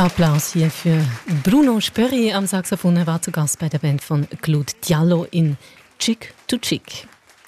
Applaus hier für Bruno Spörri am Saxophon. Er war zu Gast bei der Band von Claude Diallo in Chick to Chick.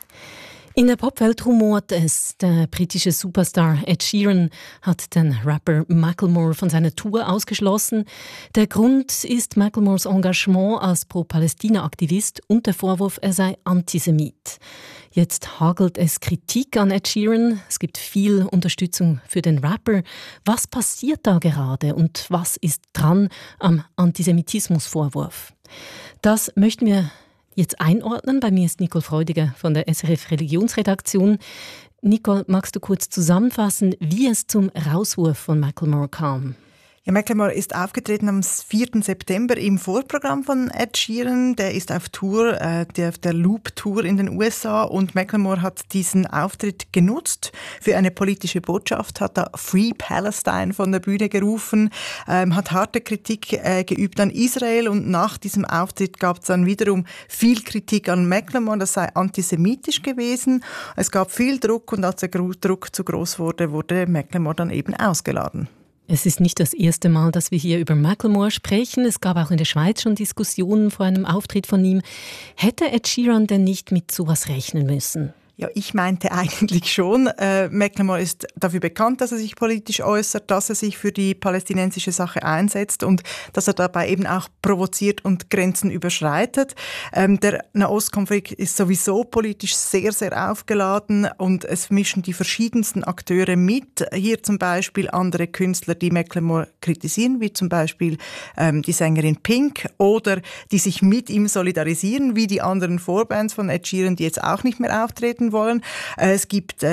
In der Popwelt rumort es. Der britische Superstar Ed Sheeran hat den Rapper Macklemore von seiner Tour ausgeschlossen. Der Grund ist Macklemores Engagement als Pro-Palästina-Aktivist und der Vorwurf, er sei Antisemit. Jetzt hagelt es Kritik an Ed Sheeran. Es gibt viel Unterstützung für den Rapper. Was passiert da gerade und was ist dran am Antisemitismusvorwurf? Das möchten wir jetzt einordnen. Bei mir ist Nicole Freudiger von der SRF Religionsredaktion. Nicole, magst du kurz zusammenfassen, wie es zum Rauswurf von Macklemore kam? Ja, Macklemore ist aufgetreten am 4. September im Vorprogramm von Ed Sheeran. Der ist auf Tour, auf der Loop-Tour in den USA, und Macklemore hat diesen Auftritt genutzt für eine politische Botschaft, hat da Free Palestine von der Bühne gerufen, hat harte Kritik geübt an Israel, und nach diesem Auftritt gab es dann wiederum viel Kritik an Macklemore, das sei antisemitisch gewesen. Es gab viel Druck, und als der Druck zu groß wurde, wurde Macklemore dann eben ausgeladen. Es ist nicht das erste Mal, dass wir hier über Macklemore sprechen. Es gab auch in der Schweiz schon Diskussionen vor einem Auftritt von ihm. Hätte Ed Sheeran denn nicht mit sowas rechnen müssen? Ja, ich meinte eigentlich schon. Macklemore ist dafür bekannt, dass er sich politisch äußert, dass er sich für die palästinensische Sache einsetzt und dass er dabei eben auch provoziert und Grenzen überschreitet. Der Nahostkonflikt ist sowieso politisch sehr, sehr aufgeladen, und es mischen die verschiedensten Akteure mit. Hier zum Beispiel andere Künstler, die Macklemore kritisieren, wie zum Beispiel die Sängerin Pink, oder die sich mit ihm solidarisieren, wie die anderen Vorbands von Ed Sheeran, die jetzt auch nicht mehr auftreten wollen. Es gibt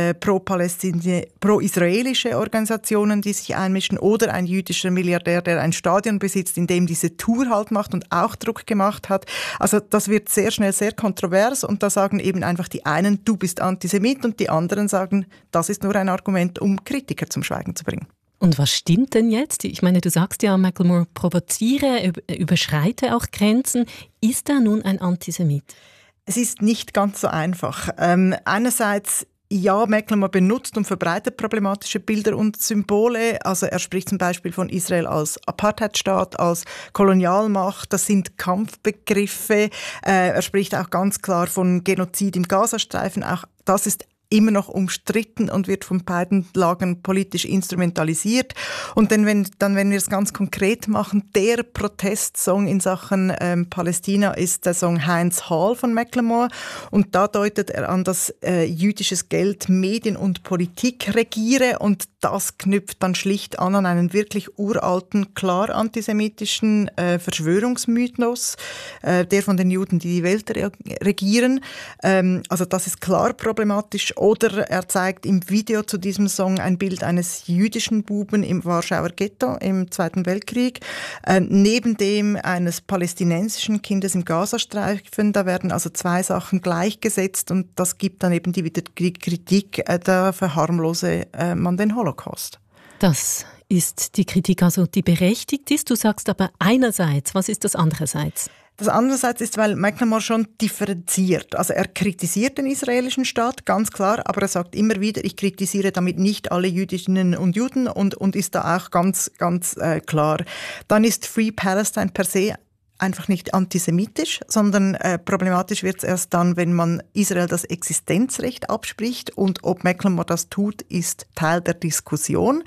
pro-israelische Organisationen, die sich einmischen, oder ein jüdischer Milliardär, der ein Stadion besitzt, in dem diese Tour halt macht und auch Druck gemacht hat. Also das wird sehr schnell sehr kontrovers, und da sagen eben einfach die einen, du bist Antisemit, und die anderen sagen, das ist nur ein Argument, um Kritiker zum Schweigen zu bringen. Und was stimmt denn jetzt? Ich meine, du sagst ja, Macklemore provoziere, überschreite auch Grenzen. Ist er nun ein Antisemit? Es ist nicht ganz so einfach. Einerseits, ja, Macklemore benutzt und verbreitet problematische Bilder und Symbole. Also er spricht zum Beispiel von Israel als Apartheidstaat, als Kolonialmacht. Das sind Kampfbegriffe. Er spricht auch ganz klar von Genozid im Gazastreifen. Auch das ist immer noch umstritten und wird von beiden Lagern politisch instrumentalisiert. Und dann, wenn wir es ganz konkret machen, der Protestsong in Sachen Palästina ist der Song Heinz Hall von Macklemore. Und da deutet er an, dass jüdisches Geld Medien und Politik regiere. Und das knüpft dann schlicht an einen wirklich uralten, klar antisemitischen Verschwörungsmythos, der von den Juden, die die Welt regieren. Also das ist klar problematisch. Oder er zeigt im Video zu diesem Song ein Bild eines jüdischen Buben im Warschauer Ghetto im Zweiten Weltkrieg, neben dem eines palästinensischen Kindes im Gazastreifen. Da werden also zwei Sachen gleichgesetzt, und das gibt dann eben die Kritik, da verharmlose man den Holocaust. Das ist die Kritik, also die berechtigt ist. Du sagst aber einerseits, was ist das andererseits? Das andererseits ist, weil Macklemore schon differenziert. Also er kritisiert den israelischen Staat, ganz klar, aber er sagt immer wieder, ich kritisiere damit nicht alle Jüdinnen und Juden, und ist da auch ganz klar. Dann ist Free Palestine per se einfach nicht antisemitisch, sondern problematisch wird es erst dann, wenn man Israel das Existenzrecht abspricht, und ob Macklemore das tut, ist Teil der Diskussion.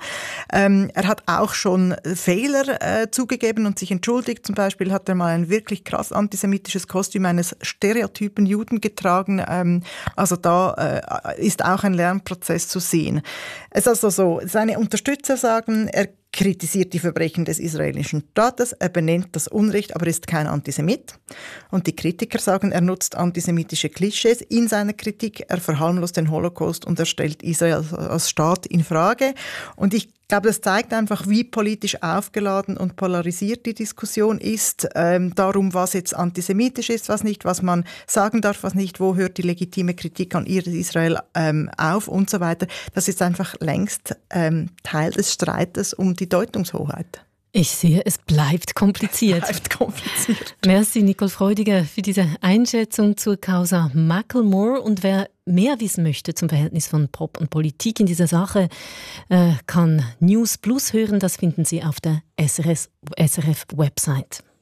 Er hat auch schon Fehler zugegeben und sich entschuldigt. Zum Beispiel hat er mal ein wirklich krass antisemitisches Kostüm eines stereotypen Juden getragen. Also da ist auch ein Lernprozess zu sehen. Es ist also so, seine Unterstützer sagen, er kritisiert die Verbrechen des israelischen Staates, er benennt das Unrecht, aber ist kein Antisemit. Und die Kritiker sagen, er nutzt antisemitische Klischees in seiner Kritik, er verharmlost den Holocaust und er stellt Israel als Staat in Frage. Und ich glaube, das zeigt einfach, wie politisch aufgeladen und polarisiert die Diskussion ist. Darum, was jetzt antisemitisch ist, was nicht, was man sagen darf, was nicht, wo hört die legitime Kritik an Israel auf und so weiter. Das ist einfach längst Teil des Streites um die Deutungshoheit. Ich sehe, es bleibt kompliziert. Merci, Nicole Freudiger, für diese Einschätzung zur Causa Macklemore. Und wer mehr wissen möchte zum Verhältnis von Pop und Politik in dieser Sache, kann News Plus hören. Das finden Sie auf der SRF-Website.